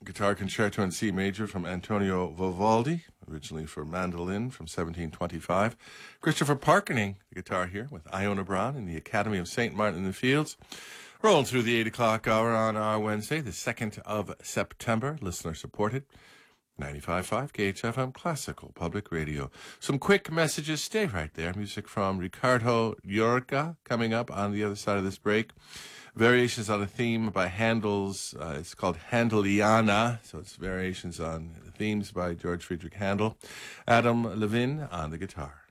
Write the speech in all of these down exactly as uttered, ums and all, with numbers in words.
Guitar Concerto in C Major from Antonio Vivaldi, originally for mandolin from seventeen twenty-five. Christopher Parkening, the guitar here, with Iona Brown in the Academy of Saint Martin in the Fields. Rolling through the eight o'clock hour on our Wednesday, the second of September, listener-supported. ninety-five point five K H F M Classical Public Radio. Some quick messages. Stay right there. Music from Ricardo Llorca coming up on the other side of this break. Variations on a theme by Handel's, uh, it's called Handeliana, so it's variations on themes by George Friedrich Handel. Adam Levin on the guitar.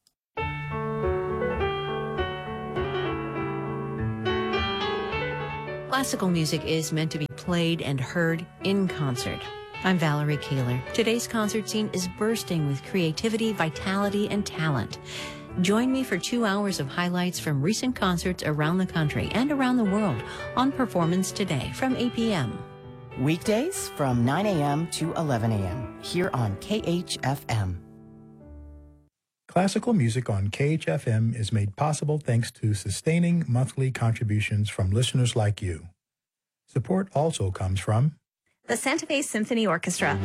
Classical music is meant to be played and heard in concert. I'm Valerie Keeler. Today's concert scene is bursting with creativity, vitality, and talent. Join me for two hours of highlights from recent concerts around the country and around the world on Performance Today from eight p.m. Weekdays from nine a.m. to eleven a.m. here on K H F M. Classical music on K H F M is made possible thanks to sustaining monthly contributions from listeners like you. Support also comes from the Santa Fe Symphony Orchestra.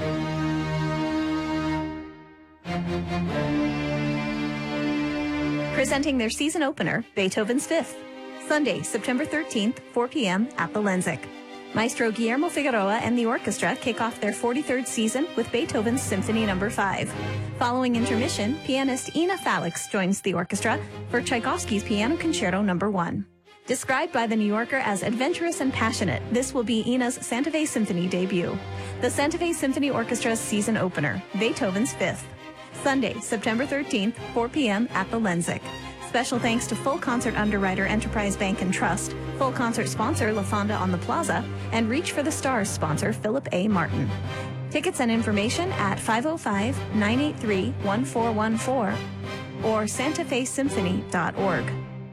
Presenting their season opener, Beethoven's Fifth, Sunday, September thirteenth, four p.m. at the Lenzik. Maestro Guillermo Figueroa and the orchestra kick off their forty-third season with Beethoven's Symphony Number five. Following intermission, pianist Ina Falix joins the orchestra for Tchaikovsky's Piano Concerto Number one. Described by The New Yorker as adventurous and passionate, this will be Ina's Santa Fe Symphony debut. The Santa Fe Symphony Orchestra's season opener, Beethoven's Fifth. Sunday, September thirteenth, four p.m. at the Lenzik. Special thanks to Full Concert underwriter Enterprise Bank and Trust, Full Concert sponsor La Fonda on the Plaza, and Reach for the Stars sponsor Philip A. Martin. Tickets and information at five oh five, nine eight three, one four one four or santa fe symphony dot org.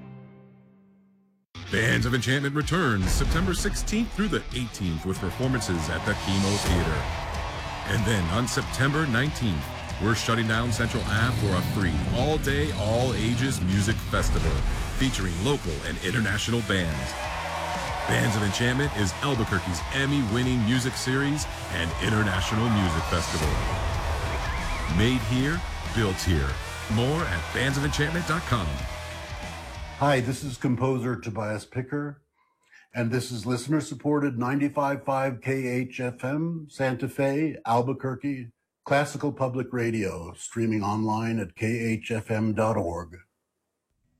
Bands of Enchantment returns September sixteenth through the eighteenth with performances at the Kino Theater. And then on September nineteenth, we're shutting down Central Ave for a free, all-day, all-ages music festival featuring local and international bands. Bands of Enchantment is Albuquerque's Emmy-winning music series and international music festival. Made here, built here. More at bands of enchantment dot com. Hi, this is composer Tobias Picker, and this is listener-supported ninety-five point five K H F M, Santa Fe, Albuquerque, Classical Public Radio, streaming online at K H F M dot org.